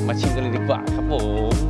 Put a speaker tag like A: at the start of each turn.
A: มาชิมกันเลยดีกว่าครับผม